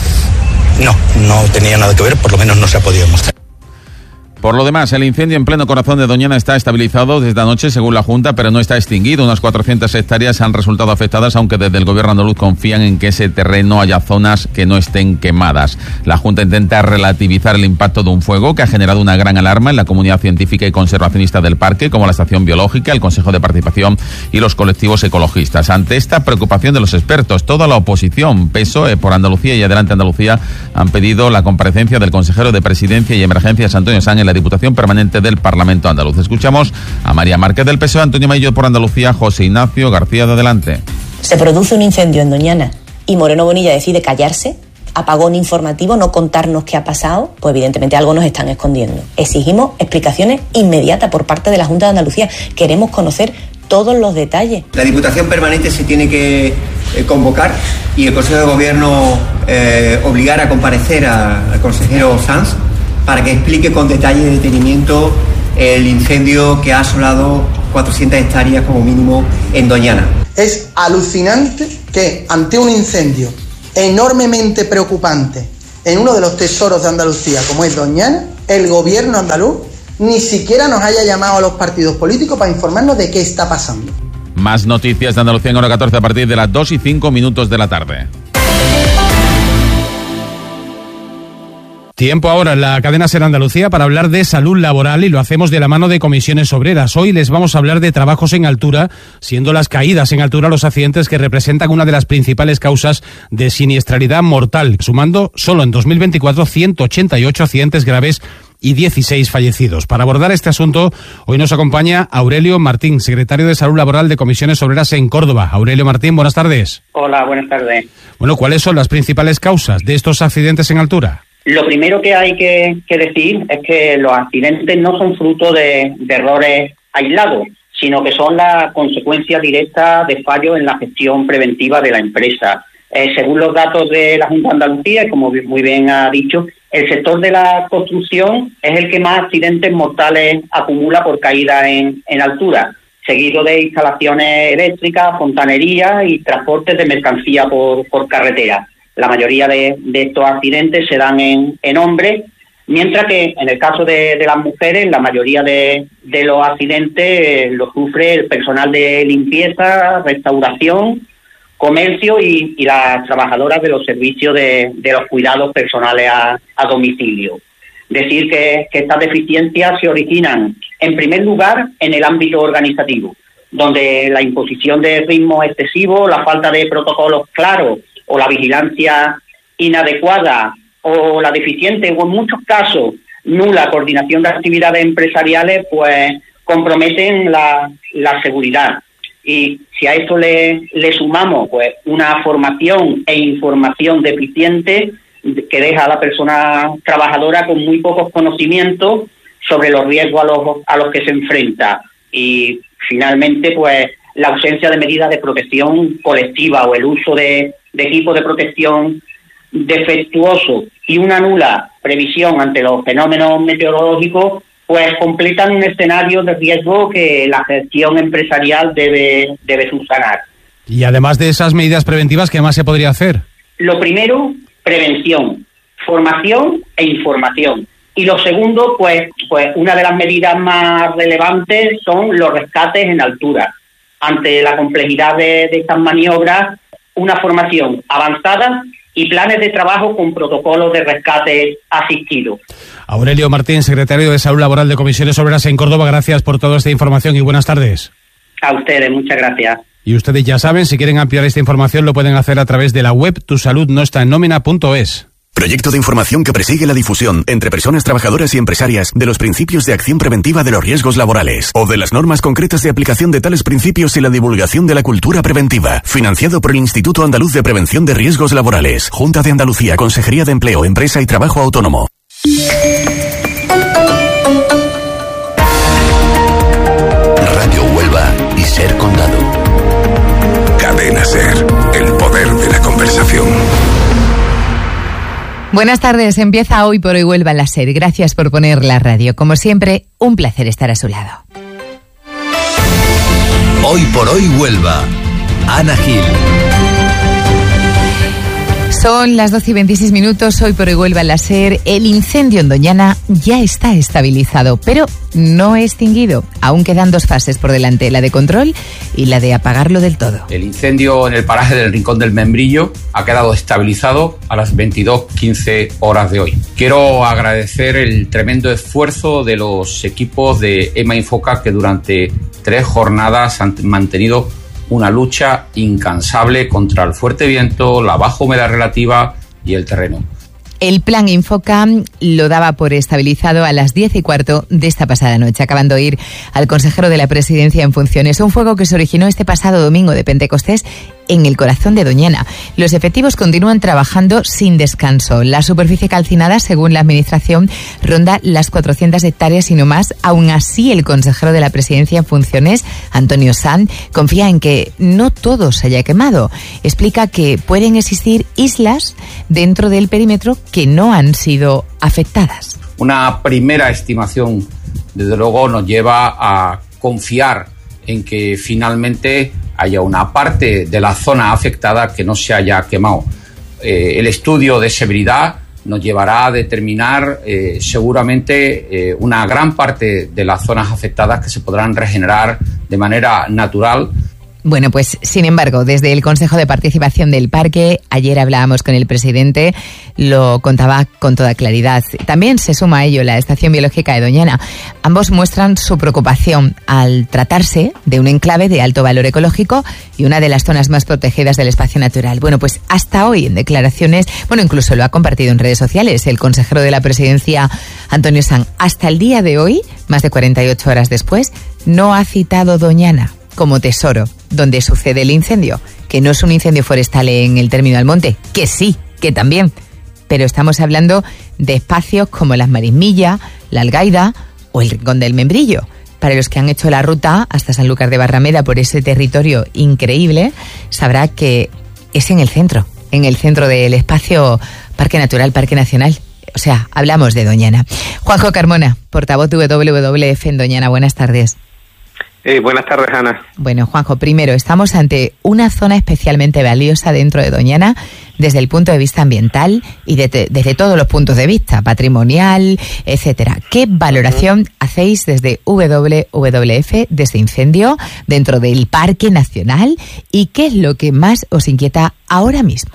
No tenía nada que ver, por lo menos no se ha podido mostrar. Por lo demás, el incendio en pleno corazón de Doñana está estabilizado desde anoche, según la Junta, pero no está extinguido. Unas 400 hectáreas han resultado afectadas, aunque desde el gobierno andaluz confían en que ese terreno haya zonas que no estén quemadas. La Junta intenta relativizar el impacto de un fuego que ha generado una gran alarma en la comunidad científica y conservacionista del parque, como la Estación Biológica, el Consejo de Participación y los colectivos ecologistas. Ante esta preocupación de los expertos, toda la oposición, PSOE, Por Andalucía y Adelante Andalucía, han pedido la comparecencia del consejero de Presidencia y Emergencias, Antonio Sanz, en la Diputación Permanente del Parlamento Andaluz. Escuchamos a María Márquez del PSOE, Antonio Maillo por Andalucía, José Ignacio García de Adelante. Se produce un incendio en Doñana y Moreno Bonilla decide callarse. apagón informativo, no contarnos qué ha pasado, pues evidentemente algo nos están escondiendo. Exigimos explicaciones inmediatas por parte de la Junta de Andalucía. Queremos conocer todos los detalles. La Diputación Permanente se tiene que convocar y el Consejo de Gobierno obligar a comparecer al consejero Sanz para que explique con detalle y detenimiento el incendio que ha asolado 400 hectáreas como mínimo en Doñana. Es alucinante que ante un incendio enormemente preocupante en uno de los tesoros de Andalucía como es Doñana, el gobierno andaluz ni siquiera nos haya llamado a los partidos políticos para informarnos de qué está pasando. Más noticias de Andalucía en hora 14 a partir de las 2:05 de la tarde. Tiempo ahora en la cadena SER Andalucía para hablar de salud laboral y lo hacemos de la mano de Comisiones Obreras. Hoy les vamos a hablar de trabajos en altura, siendo las caídas en altura los accidentes que representan una de las principales causas de siniestralidad mortal, sumando solo en 2024 188 accidentes graves y 16 fallecidos. Para abordar este asunto, hoy nos acompaña Aurelio Martín, secretario de Salud Laboral de Comisiones Obreras en Córdoba. Aurelio Martín, buenas tardes. Hola, buenas tardes. Bueno, ¿cuáles son las principales causas de estos accidentes en altura? Lo primero que hay que decir es que los accidentes no son fruto de errores aislados, sino que son la consecuencia directa de fallos en la gestión preventiva de la empresa. Según los datos de la Junta de Andalucía, como muy bien ha dicho, el sector de la construcción es el que más accidentes mortales acumula por caída en altura, seguido de instalaciones eléctricas, fontanería y transportes de mercancía por carretera. La mayoría de estos accidentes se dan en hombres, mientras que en el caso de las mujeres, la mayoría de los accidentes los sufre el personal de limpieza, restauración, comercio y las trabajadoras de los servicios de los cuidados personales a domicilio. Decir que estas deficiencias se originan, en primer lugar, en el ámbito organizativo, donde la imposición de ritmos excesivos, la falta de protocolos claros o la vigilancia inadecuada o la deficiente o en muchos casos nula coordinación de actividades empresariales, pues comprometen la seguridad. Y si a esto le sumamos pues una formación e información deficiente que deja a la persona trabajadora con muy pocos conocimientos sobre los riesgos a los que se enfrenta, y finalmente pues la ausencia de medidas de protección colectiva o el uso de equipos de protección defectuoso y una nula previsión ante los fenómenos meteorológicos, pues completan un escenario de riesgo que la gestión empresarial debe subsanar. Y además de esas medidas preventivas, ¿qué más se podría hacer? Lo primero, prevención, formación e información. Y lo segundo, pues una de las medidas más relevantes son los rescates en altura. Ante la complejidad de estas maniobras, una formación avanzada y planes de trabajo con protocolos de rescate asistido. Aurelio Martín, secretario de Salud Laboral de Comisiones Obreras en Córdoba, gracias por toda esta información y buenas tardes. A ustedes, muchas gracias. Y ustedes ya saben, si quieren ampliar esta información lo pueden hacer a través de la web tusaludnoestaennómina.es. Proyecto de información que persigue la difusión entre personas trabajadoras y empresarias de los principios de acción preventiva de los riesgos laborales o de las normas concretas de aplicación de tales principios y la divulgación de la cultura preventiva. Financiado por el Instituto Andaluz de Prevención de Riesgos Laborales, Junta de Andalucía, Consejería de Empleo, Empresa y Trabajo Autónomo. Radio Huelva y SER Condado. Cadena SER, el poder de la conversación. Buenas tardes, empieza Hoy por Hoy Huelva en la SER. Gracias por poner la radio. Como siempre, un placer estar a su lado. Hoy por Hoy Huelva. Ana Gil. Son las 12:26. Hoy por Hoy Huelva en la SER. El incendio en Doñana ya está estabilizado, pero no extinguido. Aún quedan dos fases por delante, la de control y la de apagarlo del todo. El incendio en el paraje del Rincón del Membrillo ha quedado estabilizado a las 22:15 horas de hoy. Quiero agradecer el tremendo esfuerzo de los equipos de EMA Infoca, que durante 3 jornadas han mantenido una lucha incansable contra el fuerte viento, la baja humedad relativa y el terreno. El plan Infoca lo daba por estabilizado a las 10:15 de esta pasada noche. Acaban de oír al consejero de la Presidencia en funciones. Un fuego que se originó este pasado domingo de Pentecostés en el corazón de Doñana. Los efectivos continúan trabajando sin descanso. La superficie calcinada, según la Administración, ronda las 400 hectáreas y no más. Aún así, el consejero de la Presidencia en funciones, Antonio Sanz, confía en que no todo se haya quemado. Explica que pueden existir islas dentro del perímetro que no han sido afectadas. Una primera estimación, desde luego, nos lleva a confiar en que finalmente haya una parte de la zona afectada que no se haya quemado. El estudio de severidad nos llevará a determinar seguramente una gran parte de las zonas afectadas que se podrán regenerar de manera natural. Bueno, pues sin embargo, desde el Consejo de Participación del Parque, ayer hablábamos con el presidente, lo contaba con toda claridad. También se suma a ello la Estación Biológica de Doñana. Ambos muestran su preocupación al tratarse de un enclave de alto valor ecológico y una de las zonas más protegidas del espacio natural. Bueno, pues hasta hoy en declaraciones, incluso lo ha compartido en redes sociales el consejero de la Presidencia, Antonio Sanz, hasta el día de hoy, más de 48 horas después, no ha citado Doñana como tesoro, donde sucede el incendio, que no es un incendio forestal en el término Almonte, que sí, que también, pero estamos hablando de espacios como las Marismillas, la Algaida o el Rincón del Membrillo. Para los que han hecho la ruta hasta Sanlúcar de Barrameda por ese territorio increíble, sabrá que es en el centro del espacio Parque Natural, Parque Nacional. O sea, hablamos de Doñana. Juanjo Carmona, portavoz de WWF en Doñana, buenas tardes. Buenas tardes, Ana. Bueno, Juanjo, primero, estamos ante una zona especialmente valiosa dentro de Doñana desde el punto de vista ambiental y desde todos los puntos de vista, patrimonial, etcétera. ¿Qué valoración hacéis desde WWF de este incendio dentro del Parque Nacional y qué es lo que más os inquieta ahora mismo?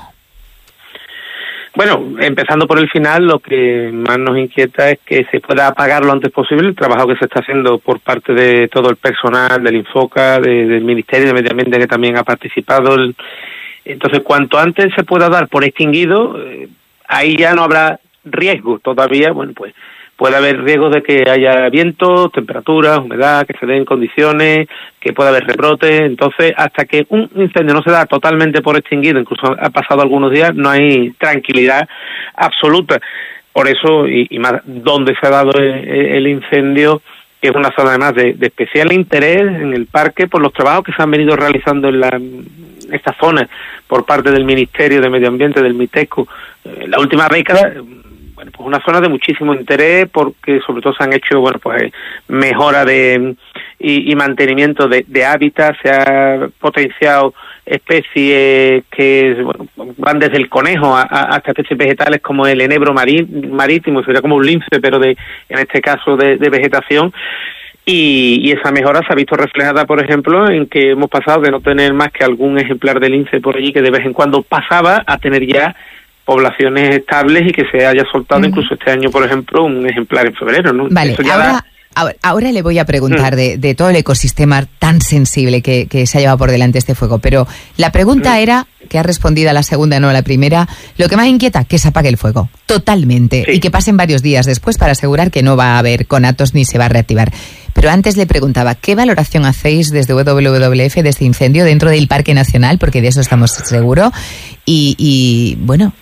Bueno, empezando por el final, lo que más nos inquieta es que se pueda apagar lo antes posible el trabajo que se está haciendo por parte de todo el personal del Infoca, del Ministerio de Medio Ambiente, que también ha participado. Entonces, cuanto antes se pueda dar por extinguido, ahí ya no habrá riesgo todavía. Bueno, pues puede haber riesgo de que haya viento, temperaturas, humedad, que se den condiciones, que pueda haber rebrotes. Entonces, hasta que un incendio no se da totalmente por extinguido, incluso ha pasado algunos días, no hay tranquilidad absoluta. Por eso, y más donde se ha dado el incendio, que es una zona además de especial interés en el parque por los trabajos que se han venido realizando en esta zona por parte del Ministerio de Medio Ambiente, del MITECO, en la última década. Bueno, pues una zona de muchísimo interés porque sobre todo se han hecho, mejora y mantenimiento de hábitat, se ha potenciado especies que van desde el conejo hasta especies vegetales como el enebro marítimo, sería como un lince, pero en este caso de vegetación. Y esa mejora se ha visto reflejada, por ejemplo, en que hemos pasado de no tener más que algún ejemplar de lince por allí que de vez en cuando pasaba a tener ya poblaciones estables y que se haya soltado incluso este año, por ejemplo, un ejemplar en febrero, ¿no? Vale, ahora le voy a preguntar de todo el ecosistema tan sensible que se ha llevado por delante este fuego, pero la pregunta era, que ha respondido a la segunda, no a la primera, lo que más inquieta, que se apague el fuego, totalmente, y que pasen varios días después para asegurar que no va a haber conatos ni se va a reactivar. Pero antes le preguntaba, ¿qué valoración hacéis desde WWF de este incendio dentro del Parque Nacional? Porque de eso estamos seguros. ¿Es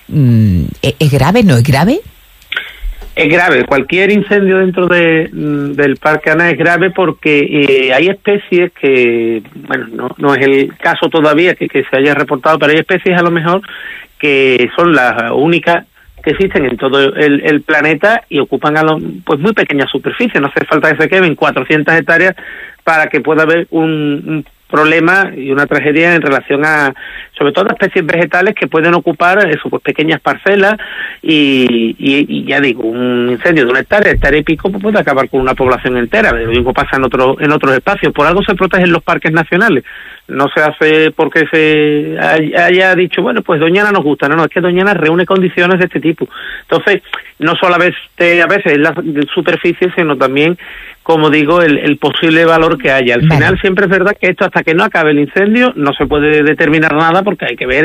grave, no es grave? Es grave. Cualquier incendio dentro del Parque Ana es grave porque hay especies que, no es el caso todavía que se haya reportado, pero hay especies a lo mejor que son las únicas que existen en todo el planeta y ocupan muy pequeña superficie. No hace falta que se quemen 400 hectáreas para que pueda haber un problema y una tragedia en relación a, sobre todo, especies vegetales que pueden ocupar pequeñas parcelas y ya digo, un incendio de 1 hectárea y pico puede acabar con una población entera. Lo mismo pasa en otros espacios. Por algo se protegen los parques nacionales. No se hace porque se haya dicho, Doñana nos gusta. No, es que Doñana reúne condiciones de este tipo. Entonces, no solamente a veces la superficie, sino también, como digo, el posible valor que haya. Al final siempre es verdad que esto, hasta que no acabe el incendio, no se puede determinar nada porque hay que ver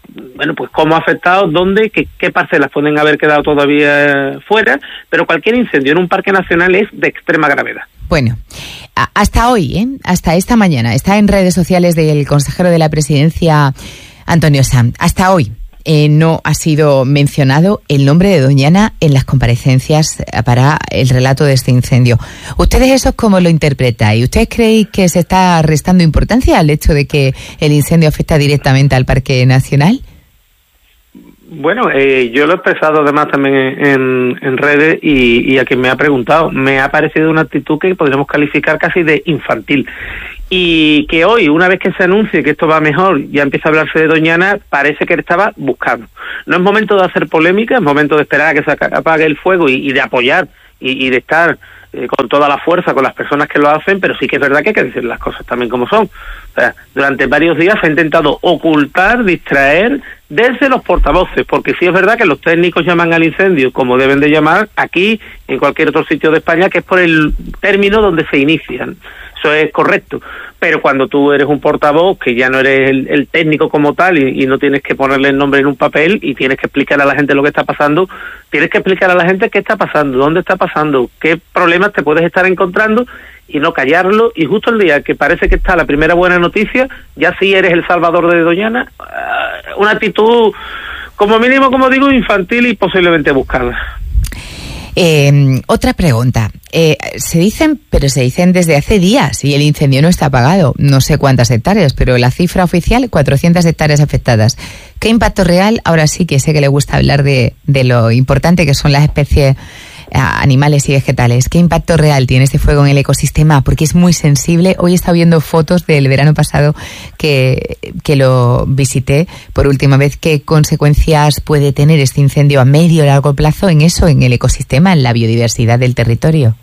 bueno, pues cómo ha afectado, dónde, qué parcelas pueden haber quedado todavía fuera, pero cualquier incendio en un parque nacional es de extrema gravedad. Bueno, hasta hoy, hasta esta mañana, está en redes sociales del consejero de la Presidencia, Antonio Sanz, hasta hoy no ha sido mencionado el nombre de Doñana en las comparecencias para el relato de este incendio. ¿Ustedes eso cómo lo interpretan? ¿Y ustedes creen que se está restando importancia al hecho de que el incendio afecta directamente al Parque Nacional? Bueno, yo lo he expresado además también en redes y a quien me ha preguntado, me ha parecido una actitud que podríamos calificar casi de infantil. Y que hoy, una vez que se anuncie que esto va mejor, ya empieza a hablarse de Doñana, parece que estaba buscando. No es momento de hacer polémica, es momento de esperar a que se apague el fuego y de apoyar y de estar con toda la fuerza con las personas que lo hacen, pero sí que es verdad que hay que decir las cosas también como son. O sea, durante varios días se ha intentado ocultar, distraer desde los portavoces, porque sí es verdad que los técnicos llaman al incendio como deben de llamar aquí, en cualquier otro sitio de España, que es por el término donde se inician. Eso es correcto, pero cuando tú eres un portavoz, que ya no eres el técnico como tal y no tienes que ponerle el nombre en un papel y tienes que explicar a la gente lo que está pasando, tienes que explicar a la gente qué está pasando, dónde está pasando, qué problemas te puedes estar encontrando y no callarlo, y justo el día que parece que está la primera buena noticia, ya sí eres el salvador de Doñana. Una actitud, como mínimo, como digo, infantil y posiblemente buscada. Otra pregunta. Se dicen desde hace días y el incendio no está apagado. No sé cuántas hectáreas, pero la cifra oficial, 400 hectáreas afectadas. ¿Qué impacto real? Ahora sí que sé que le gusta hablar de lo importante que son las especies animales y vegetales. ¿Qué impacto real tiene este fuego en el ecosistema? Porque es muy sensible. Hoy he estado viendo fotos del verano pasado que lo visité por última vez. ¿Qué consecuencias puede tener este incendio a medio o largo plazo en el ecosistema, en la biodiversidad del territorio?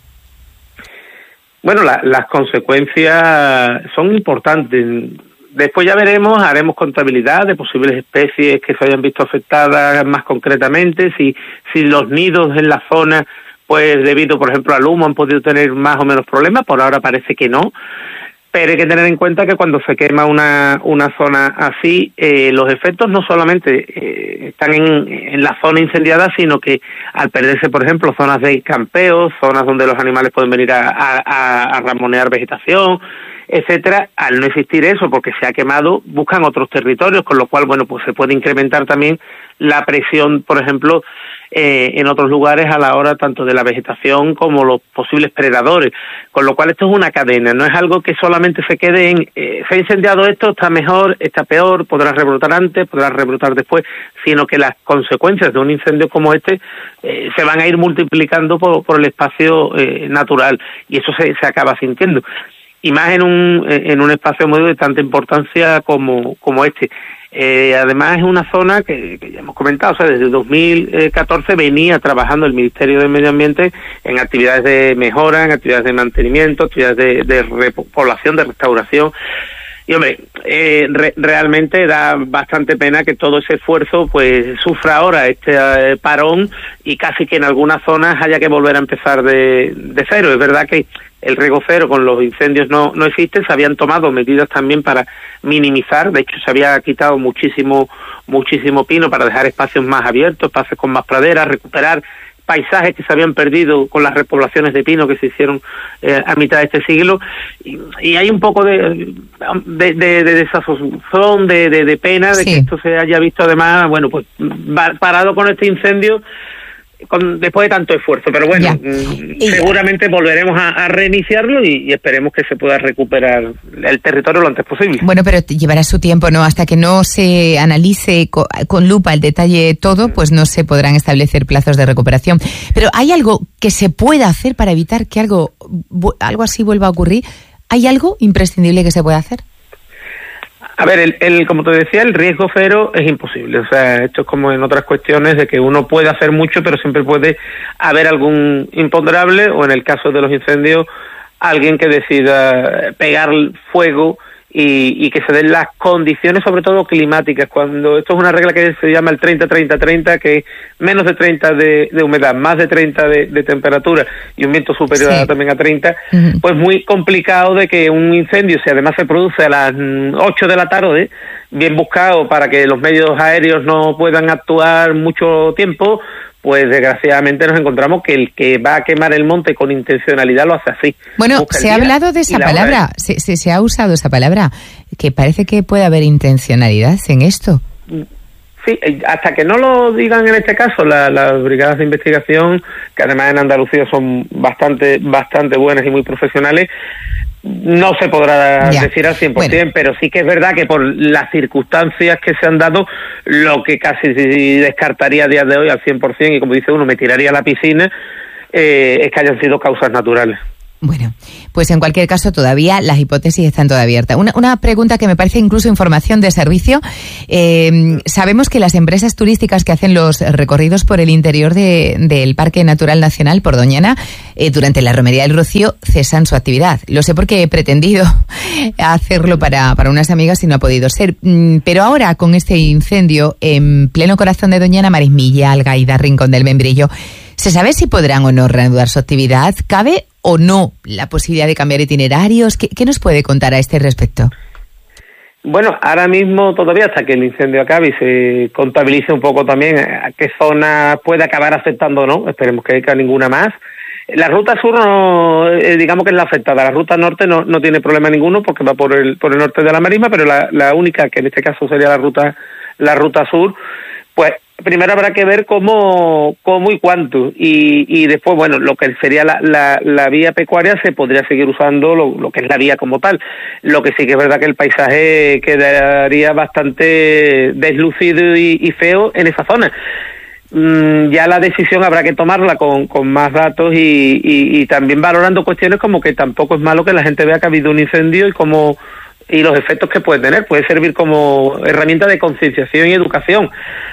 Bueno, las consecuencias son importantes. Después ya veremos, haremos contabilidad de posibles especies que se hayan visto afectadas más concretamente, si los nidos en la zona, pues debido, por ejemplo, al humo, han podido tener más o menos problemas. Por ahora parece que no, pero hay que tener en cuenta que cuando se quema una zona así, los efectos no solamente están en la zona incendiada, sino que al perderse, por ejemplo, zonas de campeo, zonas donde los animales pueden venir a ramonear vegetación, etcétera, al no existir eso porque se ha quemado, buscan otros territorios, con lo cual, bueno, pues se puede incrementar también la presión, por ejemplo, en otros lugares a la hora tanto de la vegetación como los posibles predadores, con lo cual esto es una cadena, no es algo que solamente se quede en se ha incendiado esto, está mejor, está peor, podrá rebrotar antes, podrá rebrotar después, sino que las consecuencias de un incendio como este se van a ir multiplicando por el espacio natural, y eso se acaba sintiendo. Y más en un espacio medio de tanta importancia como este. Además es una zona que ya hemos comentado, o sea, desde 2014 venía trabajando el Ministerio de Medio Ambiente en actividades de mejora, en actividades de mantenimiento, actividades de repoblación, de restauración. Y hombre, realmente da bastante pena que todo ese esfuerzo pues sufra ahora este parón y casi que en algunas zonas haya que volver a empezar de cero. Es verdad que el riesgo cero con los incendios no existe, se habían tomado medidas también para minimizar, de hecho se había quitado muchísimo pino para dejar espacios más abiertos, espacios con más praderas, recuperar paisajes que se habían perdido con las repoblaciones de pino que se hicieron a mitad de este siglo, y hay un poco de desazón, de pena de que esto se haya visto además, bueno, pues parado con este incendio después de tanto esfuerzo, pero bueno, seguramente volveremos a reiniciarlo y esperemos que se pueda recuperar el territorio lo antes posible. Bueno, pero llevará su tiempo, ¿no? Hasta que no se analice con lupa el detalle todo, pues no se podrán establecer plazos de recuperación. Pero ¿hay algo que se pueda hacer para evitar que algo así vuelva a ocurrir? ¿Hay algo imprescindible que se pueda hacer? A ver, como te decía, el riesgo cero es imposible. O sea, esto es como en otras cuestiones de que uno puede hacer mucho, pero siempre puede haber algún imponderable, o en el caso de los incendios, alguien que decida pegar fuego y que se den las condiciones, sobre todo climáticas. Cuando esto es una regla que se llama el 30-30-30, que es menos de 30 de humedad, más de 30 de temperatura y un viento superior también a 30, pues muy complicado de que un incendio, si además se produce a las 8 de la tarde, bien buscado para que los medios aéreos no puedan actuar mucho tiempo, pues desgraciadamente nos encontramos que el que va a quemar el monte con intencionalidad lo hace así. Bueno, se ha hablado de esa palabra, se ha usado esa palabra, que parece que puede haber intencionalidad en esto. Sí, hasta que no lo digan en este caso las brigadas de investigación, que además en Andalucía son bastante buenas y muy profesionales, no se podrá decir al 100%, bueno. Pero sí que es verdad que por las circunstancias que se han dado, lo que casi descartaría a día de hoy al 100%, y como dice uno, me tiraría a la piscina, es que hayan sido causas naturales. Bueno, pues en cualquier caso todavía las hipótesis están todavía abiertas. Una pregunta que me parece incluso información de servicio. Sabemos que las empresas turísticas que hacen los recorridos por el interior del Parque Natural Nacional por Doñana, durante la Romería del Rocío, cesan su actividad. Lo sé porque he pretendido hacerlo para unas amigas y no ha podido ser. Pero ahora, con este incendio en pleno corazón de Doñana, Marismilla, Algaida, Rincón del Membrillo, ¿se sabe si podrán o no reanudar su actividad? ¿Cabe o no la posibilidad de cambiar itinerarios? ¿Qué nos puede contar a este respecto? Bueno, ahora mismo todavía, hasta que el incendio acabe y se contabilice un poco también a qué zona puede acabar afectando o no, esperemos que haya ninguna más. La ruta sur no, digamos que es la afectada. La ruta norte no tiene problema ninguno porque va por el norte de la Marisma, pero la única, que en este caso sería la ruta sur, pues primero habrá que ver cómo y cuánto, y después, bueno, lo que sería la vía pecuaria se podría seguir usando lo que es la vía como tal. Lo que sí que es verdad que el paisaje quedaría bastante deslucido y feo en esa zona. Ya la decisión habrá que tomarla con más datos y también valorando cuestiones como que tampoco es malo que la gente vea que ha habido un incendio y los efectos que puede tener. Puede servir como herramienta de concienciación y educación.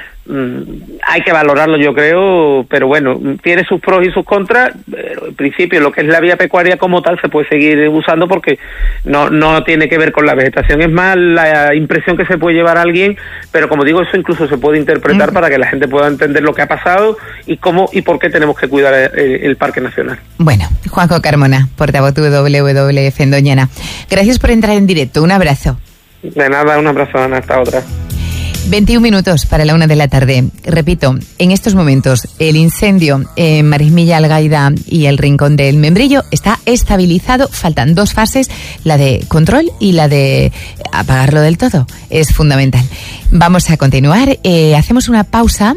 Hay que valorarlo, yo creo, pero bueno, tiene sus pros y sus contras, pero en principio lo que es la vía pecuaria como tal se puede seguir usando porque no tiene que ver con la vegetación, es más la impresión que se puede llevar a alguien, pero como digo, eso incluso se puede interpretar para que la gente pueda entender lo que ha pasado y cómo y por qué tenemos que cuidar el Parque Nacional. Bueno, Juanjo Carmona, portavoz de WWF en Doñana, gracias por entrar en directo, un abrazo. De nada, un abrazo, Ana, hasta otra. 21 minutos para la 1 de la tarde. Repito, en estos momentos el incendio en Marismilla, Algaida y el Rincón del Membrillo está estabilizado. Faltan 2 fases, la de control y la de apagarlo del todo. Es fundamental. Vamos a continuar. Hacemos una pausa,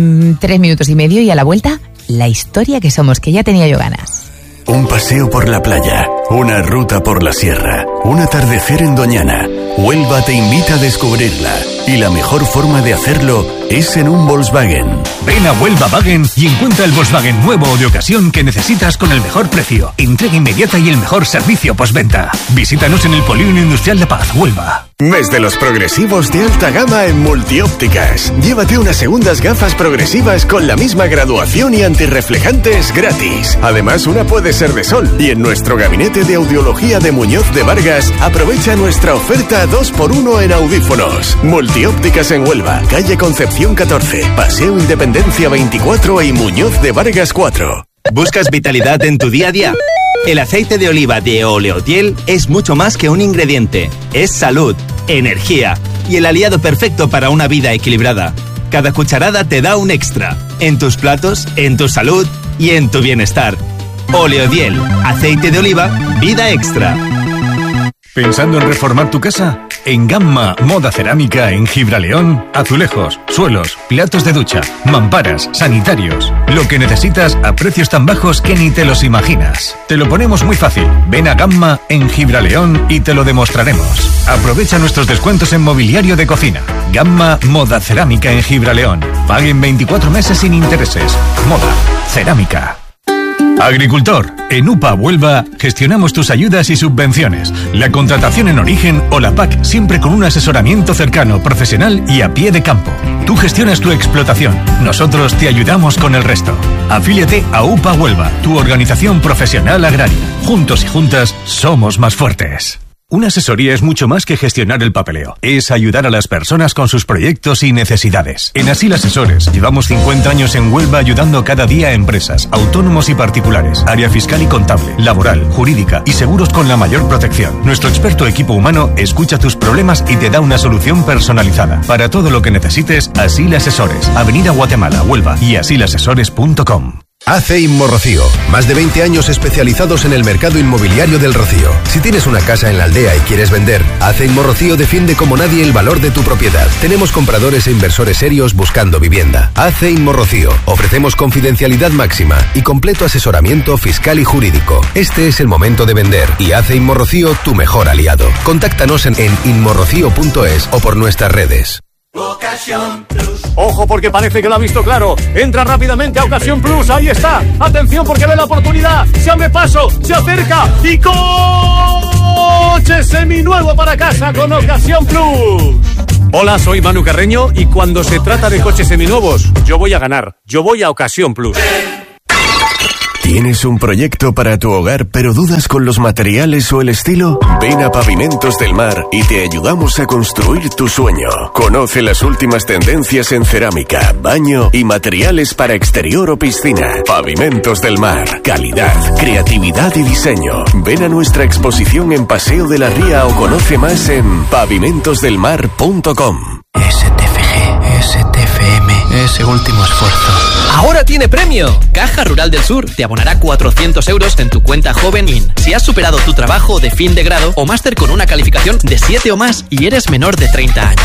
3 minutos y medio, y a la vuelta, la historia que somos, que ya tenía yo ganas. Un paseo por la playa, una ruta por la sierra, un atardecer en Doñana. Huelva te invita a descubrirla. Y la mejor forma de hacerlo es en un Volkswagen. Ven a Huelva Wagen y encuentra el Volkswagen nuevo o de ocasión que necesitas con el mejor precio, entrega inmediata y el mejor servicio postventa. Visítanos en el Polígono Industrial de Paz, Huelva. Mes de los progresivos de alta gama en Multiópticas. Llévate unas segundas gafas progresivas con la misma graduación y antirreflejantes gratis. Además, una puede ser de sol. Y en nuestro gabinete de audiología de Muñoz de Vargas, aprovecha nuestra oferta 2x1 en audífonos. Multiópticas en Huelva, calle Concepción 14, Paseo Independencia 24 y Muñoz de Vargas 4. ¿Buscas vitalidad en tu día a día? El aceite de oliva de Oleotiel es mucho más que un ingrediente. Es salud, energía y el aliado perfecto para una vida equilibrada. Cada cucharada te da un extra. En tus platos, en tu salud y en tu bienestar. Oleotiel, aceite de oliva, vida extra. ¿Pensando en reformar tu casa? En Gamma Moda Cerámica en Gibraleón, azulejos, suelos, platos de ducha, mamparas, sanitarios. Lo que necesitas a precios tan bajos que ni te los imaginas. Te lo ponemos muy fácil. Ven a Gamma en Gibraleón y te lo demostraremos. Aprovecha nuestros descuentos en mobiliario de cocina. Gamma Moda Cerámica en Gibraleón. Paguen 24 meses sin intereses. Moda Cerámica. Agricultor, en UPA Huelva gestionamos tus ayudas y subvenciones, la contratación en origen o la PAC, siempre con un asesoramiento cercano, profesional y a pie de campo. Tú gestionas tu explotación, nosotros te ayudamos con el resto. Afíliate a UPA Huelva, tu organización profesional agraria. Juntos y juntas somos más fuertes. Una asesoría es mucho más que gestionar el papeleo. Es ayudar a las personas con sus proyectos y necesidades. En Asil Asesores llevamos 50 años en Huelva ayudando cada día a empresas, autónomos y particulares, área fiscal y contable, laboral, jurídica y seguros con la mayor protección. Nuestro experto equipo humano escucha tus problemas y te da una solución personalizada. Para todo lo que necesites, Asil Asesores, Avenida Guatemala, Huelva y asilasesores.com. AC Inmorrocío, más de 20 años especializados en el mercado inmobiliario del Rocío. Si tienes una casa en la aldea y quieres vender, AC Inmorrocío defiende como nadie el valor de tu propiedad. Tenemos compradores e inversores serios buscando vivienda. AC Inmorrocío, ofrecemos confidencialidad máxima y completo asesoramiento fiscal y jurídico. Este es el momento de vender y AC Inmorrocío tu mejor aliado. Contáctanos en inmorrocío.es o por nuestras redes. Ojo porque parece que lo ha visto claro. Entra rápidamente a Ocasión Plus. Ahí está. Atención porque ve la oportunidad. Se abre paso. Se acerca. Y coche seminuevo para casa con Ocasión Plus. Hola, soy Manu Carreño y cuando se trata de coches seminuevos, yo voy a ganar. Yo voy a Ocasión Plus. ¿Tienes un proyecto para tu hogar pero dudas con los materiales o el estilo? Ven a Pavimentos del Mar y te ayudamos a construir tu sueño. Conoce las últimas tendencias en cerámica, baño y materiales para exterior o piscina. Pavimentos del Mar. Calidad, creatividad y diseño. Ven a nuestra exposición en Paseo de la Ría o conoce más en pavimentosdelmar.com. STFM, ese último esfuerzo. ¡Ahora tiene premio! Caja Rural del Sur te abonará 400 euros en tu cuenta Joven IN. Si has superado tu trabajo de fin de grado o máster con una calificación de 7 o más y eres menor de 30 años.